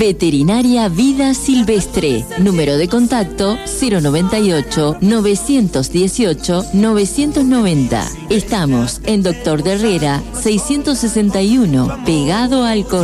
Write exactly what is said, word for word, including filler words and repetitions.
Veterinaria Vida Silvestre. Número de contacto cero noventa y ocho, novecientos dieciocho, novecientos noventa. Estamos en Doctor de Herrera seiscientos sesenta y uno, pegado al correo.